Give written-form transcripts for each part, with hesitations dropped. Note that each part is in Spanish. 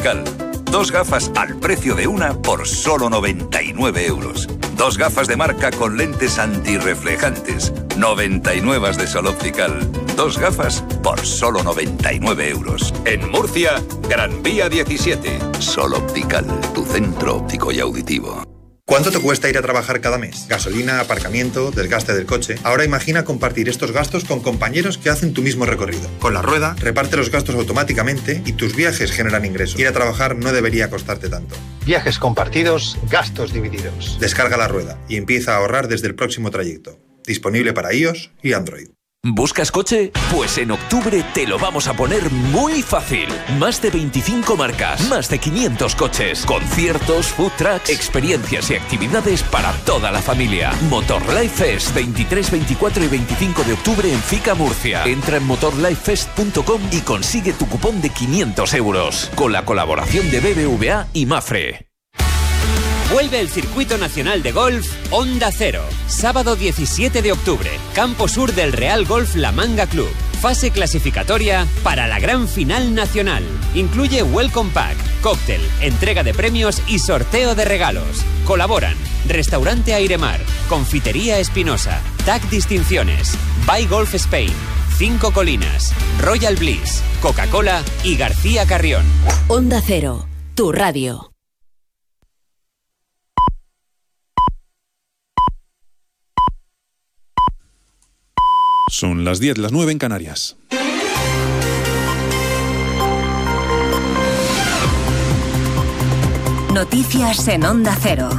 Optical. 2 gafas al precio de una por solo 99 euros. 2 gafas de marca con lentes antirreflejantes. 99 de Sol Optical. 2 gafas por solo 99 euros. En Murcia, Gran Vía 17. Sol Optical, tu centro óptico y auditivo. ¿Cuánto te cuesta ir a trabajar cada mes? Gasolina, aparcamiento, desgaste del coche. Ahora imagina compartir estos gastos con compañeros que hacen tu mismo recorrido. Con La Rueda, reparte los gastos automáticamente y tus viajes generan ingresos. Ir a trabajar no debería costarte tanto. Viajes compartidos, gastos divididos. Descarga La Rueda y empieza a ahorrar desde el próximo trayecto. Disponible para iOS y Android. ¿Buscas coche? Pues en octubre te lo vamos a poner muy fácil. Más de 25 marcas, más de 500 coches, conciertos, food trucks, experiencias y actividades para toda la familia. Motorlife Fest, 23, 24 y 25 de octubre en Fica, Murcia. Entra en motorlifefest.com y consigue tu cupón de 500 euros. Con la colaboración de BBVA y Mafre. Vuelve el Circuito Nacional de Golf Onda Cero. Sábado 17 de octubre. Campo Sur del Real Golf La Manga Club. Fase clasificatoria para la gran final nacional. Incluye Welcome Pack, cóctel, entrega de premios y sorteo de regalos. Colaboran Restaurante Airemar, Confitería Espinosa, TAC Distinciones, Buy Golf Spain, 5 Colinas, Royal Bliss, Coca-Cola y García Carrión. Onda Cero, tu radio. Son las 10, las 9 en Canarias. Noticias en Onda Cero.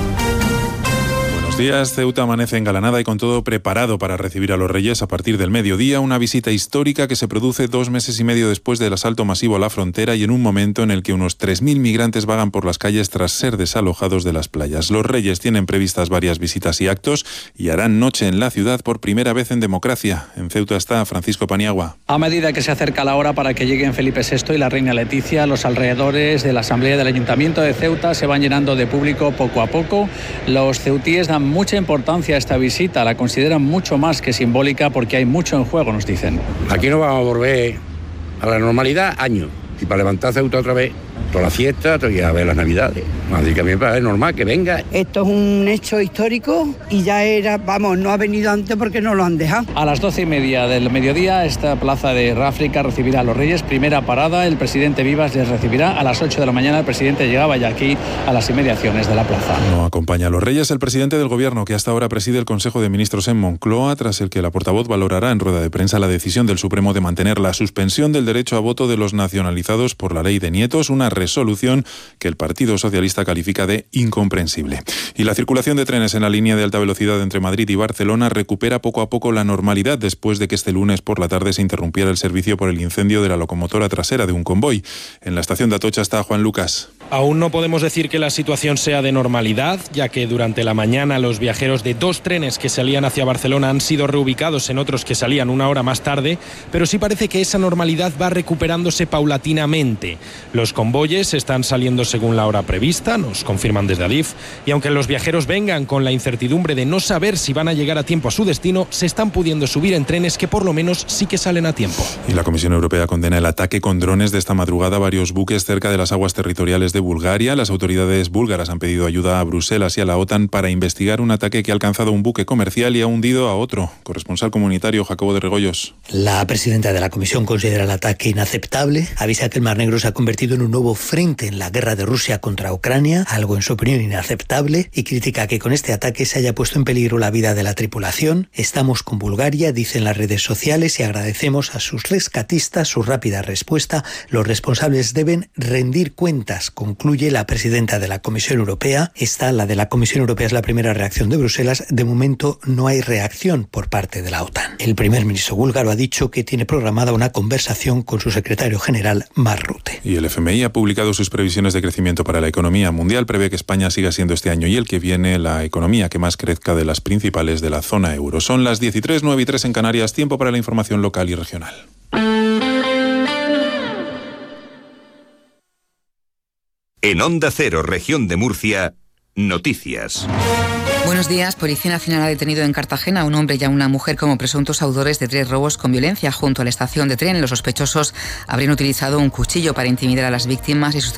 Buenos días. Ceuta amanece engalanada y con todo preparado para recibir a los Reyes a partir del mediodía, una visita histórica que se produce 2 meses y medio después del asalto masivo a la frontera y en un momento en el que unos 3.000 migrantes vagan por las calles tras ser desalojados de las playas. Los Reyes tienen previstas varias visitas y actos y harán noche en la ciudad por primera vez en democracia. En Ceuta está Francisco Paniagua. A medida que se acerca la hora para que lleguen Felipe VI y la reina Leticia, los alrededores de la Asamblea del Ayuntamiento de Ceuta se van llenando de público poco a poco. Los ceutíes dan mucha importancia a esta visita, la consideran mucho más que simbólica porque hay mucho en juego, nos dicen. Aquí no vamos a volver a la normalidad años y para levantar Ceuta otra vez, toda la fiesta, a ver las navidades. Así que a mí me parece normal que venga. Esto es un hecho histórico y ya era, no ha venido antes porque no lo han dejado. A las 12:30 del mediodía, esta plaza de Ráfrica recibirá a los Reyes. Primera parada, el presidente Vivas les recibirá. A las 8 de la mañana el presidente llegaba ya aquí a las inmediaciones de la plaza. No acompaña a los Reyes el presidente del Gobierno, que hasta ahora preside el Consejo de Ministros en Moncloa, tras el que la portavoz valorará en rueda de prensa la decisión del Supremo de mantener la suspensión del derecho a voto de los nacionalizados por la ley de nietos, una resolución que el Partido Socialista califica de incomprensible. Y la circulación de trenes en la línea de alta velocidad entre Madrid y Barcelona recupera poco a poco la normalidad después de que este lunes por la tarde se interrumpiera el servicio por el incendio de la locomotora trasera de un convoy. En la estación de Atocha está Juan Lucas. Aún no podemos decir que la situación sea de normalidad, ya que durante la mañana los viajeros de 2 trenes que salían hacia Barcelona han sido reubicados en otros que salían 1 hora más tarde, pero sí parece que esa normalidad va recuperándose paulatinamente. Los convoyes están saliendo según la hora prevista, nos confirman desde Adif, y aunque los viajeros vengan con la incertidumbre de no saber si van a llegar a tiempo a su destino, se están pudiendo subir en trenes que por lo menos sí que salen a tiempo. Y la Comisión Europea condena el ataque con drones de esta madrugada a varios buques cerca de las aguas territoriales de Bulgaria. Las autoridades búlgaras han pedido ayuda a Bruselas y a la OTAN para investigar un ataque que ha alcanzado un buque comercial y ha hundido a otro. Corresponsal comunitario Jacobo de Regoyos. La presidenta de la Comisión considera el ataque inaceptable, avisa que el Mar Negro se ha convertido en un nuevo frente en la guerra de Rusia contra Ucrania, algo en su opinión inaceptable, y critica que con este ataque se haya puesto en peligro la vida de la tripulación. Estamos con Bulgaria, dicen las redes sociales, y agradecemos a sus rescatistas su rápida respuesta. Los responsables deben rendir cuentas, concluye la presidenta de la Comisión Europea. La de la Comisión Europea es la primera reacción de Bruselas. De momento no hay reacción por parte de la OTAN. El primer ministro búlgaro ha dicho que tiene programada una conversación con su secretario general, Mark Rutte. Y el FMI ha publicado sus previsiones de crecimiento para la economía mundial. Prevé que España siga siendo este año y el que viene la economía que más crezca de las principales de la zona euro. Son las 13, 9 y 3 en Canarias. Tiempo para la información local y regional. En Onda Cero, región de Murcia, noticias. Buenos días. Policía Nacional ha detenido en Cartagena a un hombre y a una mujer como presuntos autores de 3 robos con violencia junto a la estación de tren. Los sospechosos habrían utilizado un cuchillo para intimidar a las víctimas y sus